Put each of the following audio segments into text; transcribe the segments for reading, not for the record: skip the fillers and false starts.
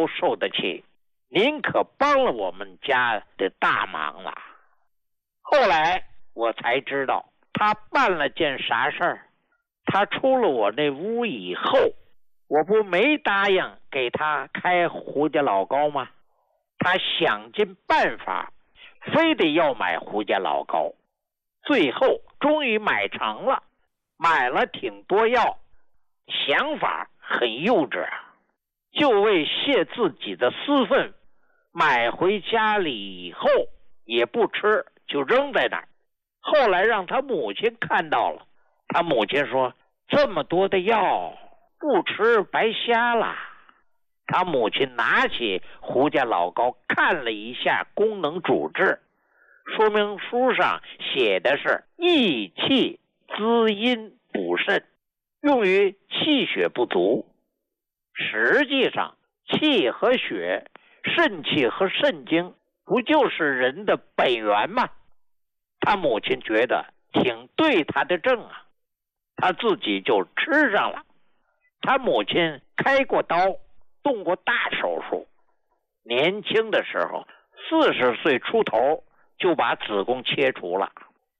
都受得起，您可帮了我们家的大忙了。后来我才知道他办了件啥事儿。他出了我那屋以后，我不没答应给他开胡家老高吗？他想尽办法，非得要买胡家老高，最后终于买成了，买了挺多药，想法很幼稚啊，就为泄自己的私愤，买回家里以后也不吃，就扔在那儿。后来让他母亲看到了，他母亲说这么多的药不吃白瞎了。他母亲拿起胡家老高看了一下功能主治，说明书上写的是益气滋阴补肾，用于气血不足。实际上气和血，肾气和肾精不就是人的本源吗？他母亲觉得挺对他的症啊，他自己就吃上了。他母亲开过刀，动过大手术，年轻的时候40岁出头就把子宫切除了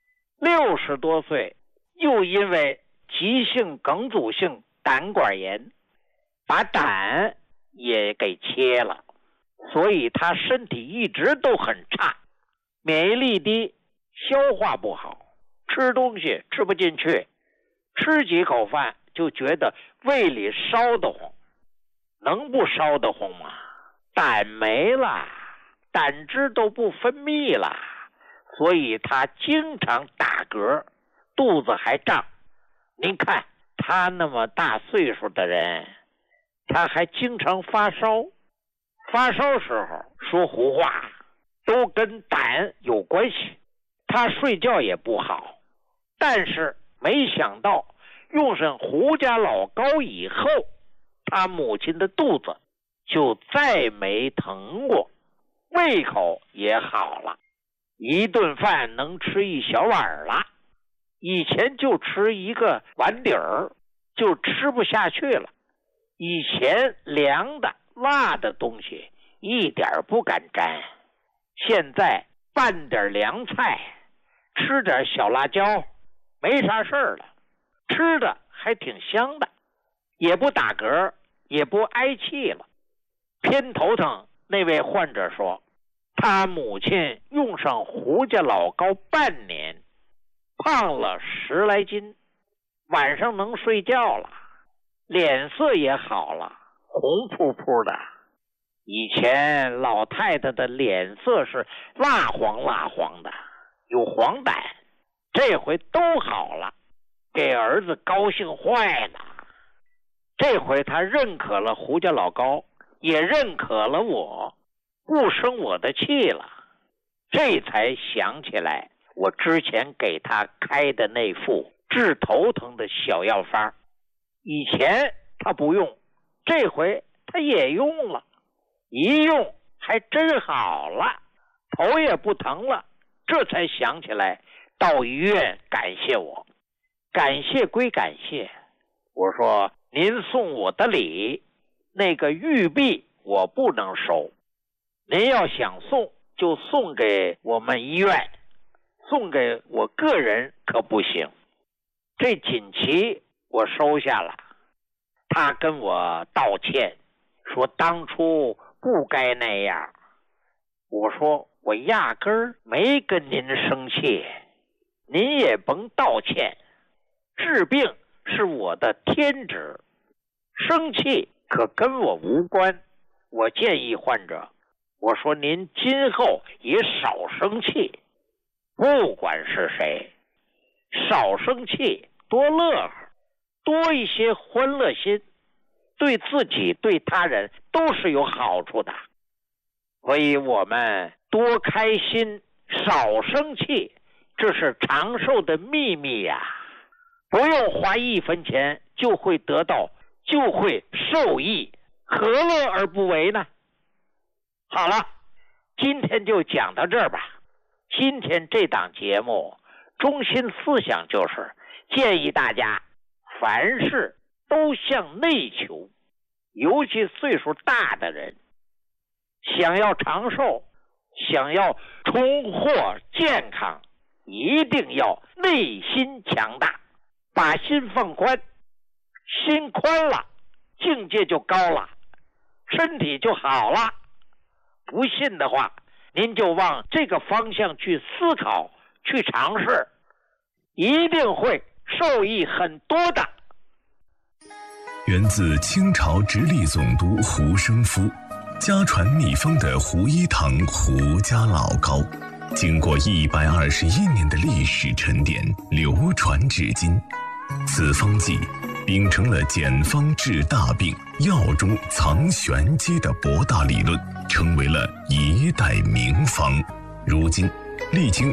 ，60多岁又因为急性梗阻性胆管炎把胆也给切了，所以他身体一直都很差，免疫力低，消化不好，吃东西吃不进去，吃几口饭就觉得胃里烧得慌。能不烧得慌吗？胆没了，胆汁都不分泌了，所以他经常打嗝，肚子还胀。您看他那么大岁数的人，他还经常发烧，发烧时候说胡话，都跟胆有关系。他睡觉也不好，但是没想到用上胡家老高以后，他母亲的肚子就再没疼过，胃口也好了，一顿饭能吃一小碗了，以前就吃一个碗底儿就吃不下去了。以前凉的辣的东西一点不敢沾，现在拌点凉菜，吃点小辣椒，没啥事儿了，吃的还挺香的，也不打嗝，也不挨气了。偏头疼那位患者说，他母亲用上胡家老高半年，胖了10来斤，晚上能睡觉了，脸色也好了，红扑扑的。以前老太太的脸色是蜡黄蜡黄的，有黄疸，这回都好了，给儿子高兴坏了。这回他认可了胡家老高，也认可了我，不生我的气了。这才想起来我之前给他开的那副治头疼的小药方，以前他不用，这回他也用了，一用还真好了，头也不疼了。这才想起来到医院感谢我。感谢归感谢，我说您送我的礼，那个玉璧我不能收，您要想送就送给我们医院，送给我个人可不行。这锦旗我收下了，他跟我道歉，说当初不该那样。我说我压根儿没跟您生气，您也甭道歉，治病是我的天职，生气可跟我无关。我建议患者，我说您今后也少生气，不管是谁，少生气，多乐呵，多一些欢乐心，对自己对他人都是有好处的。所以我们多开心，少生气，这是长寿的秘密呀。不用花1分钱就会得到，就会受益，何乐而不为呢？好了，今天就讲到这儿吧。今天这档节目中心思想就是建议大家凡事都向内求，尤其岁数大的人想要长寿，想要重获健康，一定要内心强大，把心放宽，心宽了，境界就高了，身体就好了。不信的话，您就往这个方向去思考，去尝试，一定会受益很多的。 源自清朝直隶总督胡生夫，家传秘方的胡一堂胡家老膏，经过121年的历史沉淀，流传至今。此方剂秉承了简方治大病、药中藏玄机的博大理论，成为了一代名方。如今历经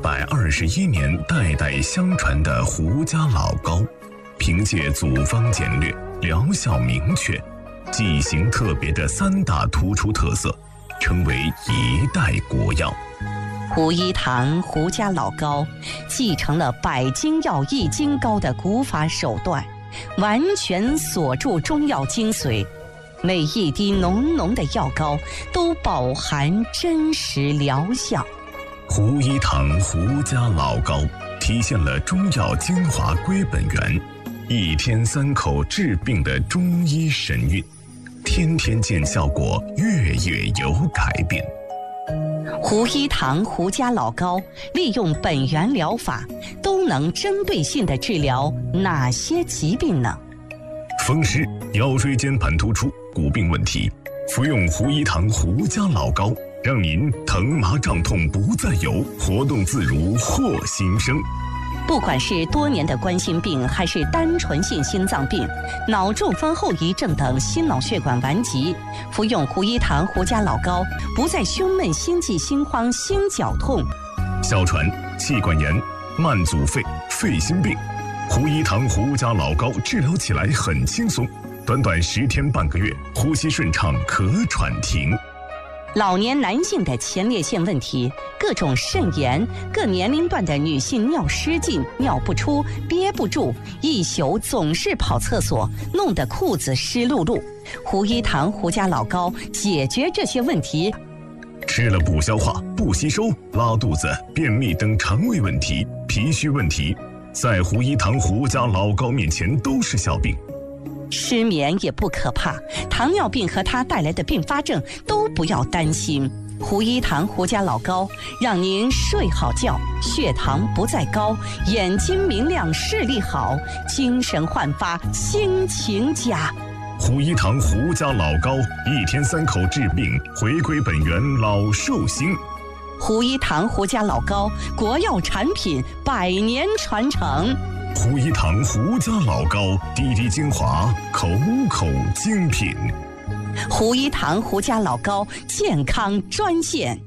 121年代代相传的胡家老膏，凭借组方简略、疗效明确、剂型特别的3大突出特色，成为一代国药。 胡一堂胡家老膏继承了百金药易筋膏的古法手段，完全锁住中药精髓，每一滴浓浓的药膏都饱含真实疗效。 胡一堂胡家老膏体现了中药精华归本源，1天3口治病的中医神韵，天天见效果，月月有改变。 胡一堂胡家老膏利用本源疗法，都能针对性地治疗哪些疾病呢？ 风湿、腰椎间盘突出、骨病问题，服用胡一堂胡家老膏，让您疼麻胀痛不再有，活动自如获新生。 不管是多年的冠心病，还是单纯性心脏病、脑中风后遗症等心脑血管顽疾，服用胡一堂胡家老膏，不再胸闷、心悸、心慌、心绞痛。 哮喘、气管炎、慢阻肺、肺心病，胡一堂胡家老膏治疗起来很轻松，短短10天半个月，呼吸顺畅，咳喘停。 老年男性的前列腺问题，各种肾炎，各年龄段的女性尿失禁、尿不出、憋不住，一宿总是跑厕所，弄得裤子湿漉漉。胡一堂胡家老膏解决这些问题。 吃了不消化、不吸收、拉肚子、便秘等肠胃问题、脾虚问题，在胡一堂胡家老膏面前都是小病。 失眠也不可怕，糖尿病和它带来的并发症都不要担心。胡一堂胡家老膏让您睡好觉，血糖不再高，眼睛明亮，视力好，精神焕发，心情佳。 胡一堂胡家老膏，1天3口治病，回归本源，老寿星。 胡一堂胡家老膏，国药产品，100年传承。 胡一堂胡家老膏，滴滴精华，口口精品。 胡一堂胡家老膏健康专线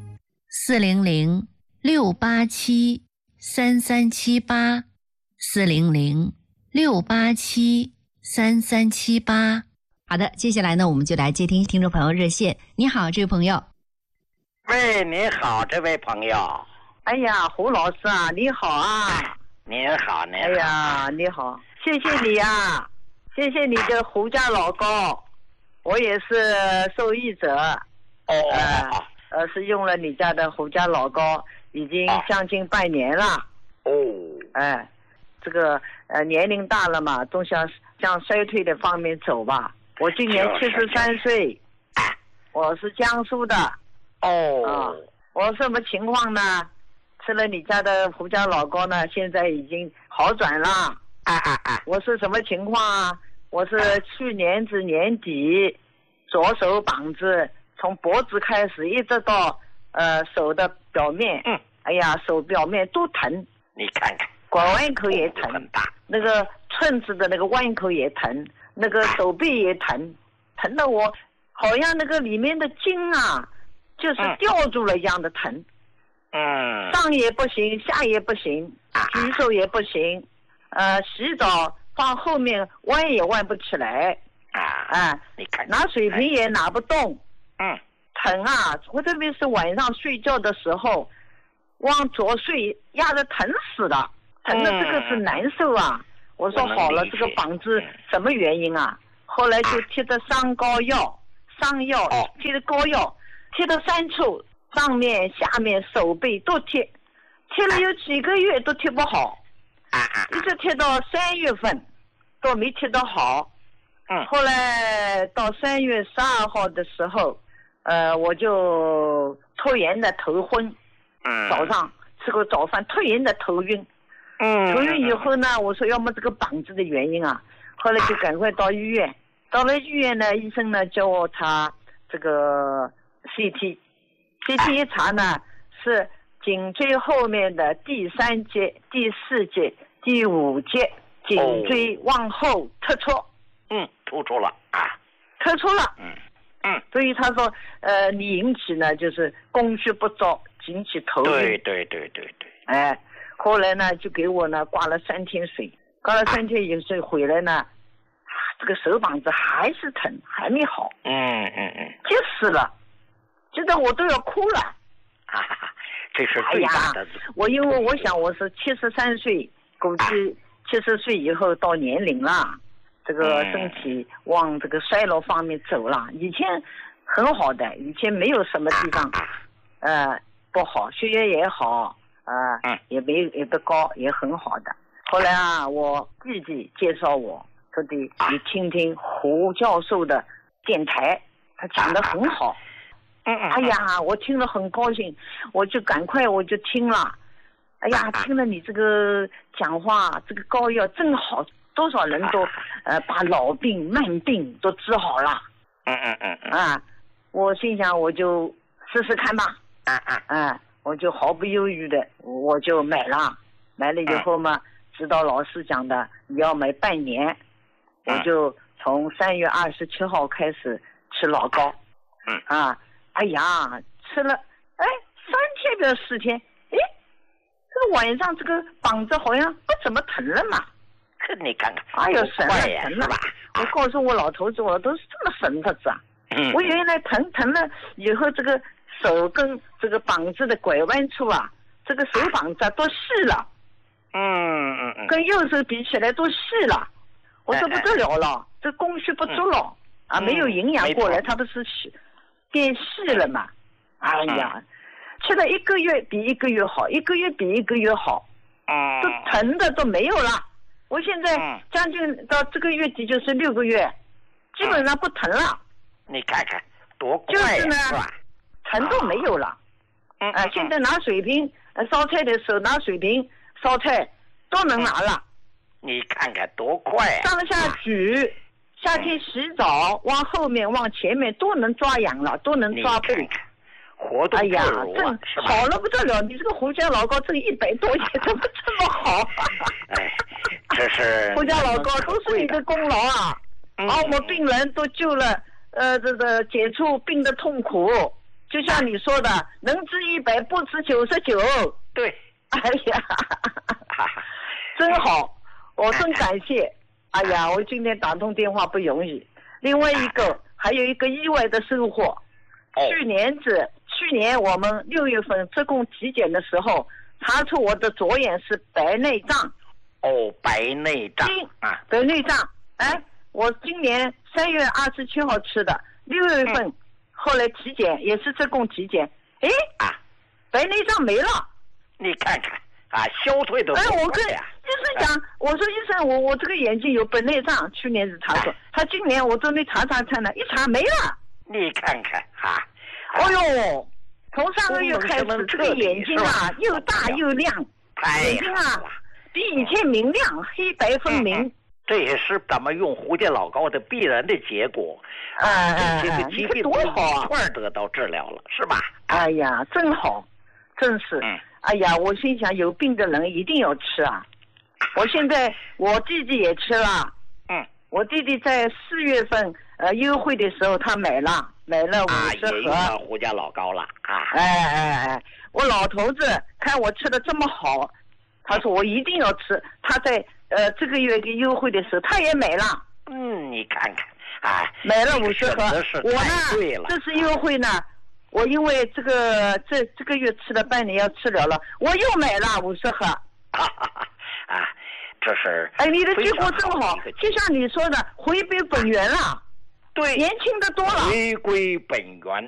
400-687-3378，400-687-3378。好的，接下来呢，我们就来接听听众朋友热线。你好，这位朋友。 喂，你好，这位朋友。 哎呀，胡老师啊，你好啊。 您好，您好。 哎呀，你好，谢谢你啊，谢谢你的胡家老膏，我也是受益者。是用了你家的胡家老膏，已经将近半年了。这个年龄大了嘛，总想向衰退的方面走吧。我今年73岁，我是江苏的。我什么情况呢？吃了你家的胡家老膏呢，现在已经好转了。我是什么情况啊？我是去年子年底，左手膀子从脖子开始一直到手的表面，哎呀，手表面都疼。 你看看， 拐弯口也疼，那个寸子的那个弯口也疼，那个手臂也疼，疼得我好像那个里面的筋啊，就是吊住了一样的疼。上也不行，下也不行，举手也不行，洗澡放后面弯也弯不起来， 你看拿水瓶也拿不动，疼啊！我特别是晚上睡觉的时候，往左睡压得疼死了，疼的这个是难受啊！我说好了，这个膀子什么原因啊？后来就贴着伤药，贴着膏药， 贴到3处，上面、下面、手背都贴，贴了有几个月都贴不好，一直贴到3月份都没贴得好。后来到3月12号的时候，我就突然的头昏，早上吃个早饭突然的头晕，头晕以后呢，我说要么这个膀子的原因啊，后来就赶快到医院，到了医院呢，医生呢叫我查这个 CT 一查呢是颈椎后面的第3节、第4节、第5节颈椎往后突出， 突出了啊， 突出了，所以他说你引起呢就是供血不足，引起头晕，对，后来呢就给我呢挂了3天水，挂了3天以后回来呢，这个手膀子还是疼，还没好，急死了，觉得我都要哭了， 这是最大的。 因为我想我是73岁，估计70岁以后到年龄了，这个身体往这个衰老方面走了。以前很好的，以前没有什么地方不好，血压也好，也不高，也很好的。后来我弟弟介绍我，说的你听听胡教授的电台，他讲得很好。哎呀，我听了很高兴，我就赶快听了。哎呀，听了你这个讲话，这个膏药真好，多少人都把老病慢病都治好了。我心想我就试试看吧。我就毫不犹豫的我就买了以后嘛，指导老师讲的你要买半年，我就从3月27号开始吃老膏。哎呀，吃了3天不要4天，这个晚上这个膀子好像不怎么疼了嘛。 你看看， 哎呦，神了！我告诉我老头子，我都是这么神的子啊！我原来疼了以后，这个手跟这个膀子的拐弯处啊，这个手膀子都细了。跟右手比起来都细了，我说不得了了，这供血不足了没有营养过来，它不是变细了嘛？哎呀，吃了1个月比1个月好，1个月比1个月好，都疼的都没有了。我现在将近到这个月底就是6个月，基本上不疼了。 你看看多快呀， 就是呢，疼都没有了。现在拿水瓶烧菜的时候，拿水瓶烧菜都能拿了。 你看看多快呀！ 上下举，夏天洗澡往后面往前面都能抓痒了，都能抓背。 活动自如真好了不得了！你这个胡椒老膏这100多也怎么这么好？ 这是胡椒老膏都是你的功劳啊！我们病人都救了，这个解除病的痛苦。就像你说的，能治100不治99。 对， 哎呀，真好，我真感谢。哎呀，我今天打通电话不容易。另外还有一个意外的收获。去年我们6月份自贡体检的时候，查出我的左眼是白内障。 白内障白内障。我今年3月27号吃的，6月份后来体检也是自贡体检，白内障没了。你看看消退的。我跟医生讲，我说医生，我这个眼睛有白内障，去年是查出，他今年我都没查呢，一查没了。 你看看从上个月开始，这个眼睛又大又亮，眼睛比以前明亮，黑白分明。 这也是咱们用胡椒老膏的必然的结果。这个疾病多好一块得到治疗了，是吧？ 哎呀，真好，真是。哎呀，我心想有病的人一定要吃啊！我现在我弟弟也吃了。我弟弟在4月份优惠的时候他买了50盒胡椒老膏了我老头子看我吃的这么好，他说我一定要吃。他在这个月的优惠的时候他也买了。 你看看买了50盒。我呢这次优惠呢，我因为这个月吃了半年要吃了了，我又买了50盒。 这是你的结果真好，就像你说的，回归本源了。 对， 年轻的多了， 回归本源。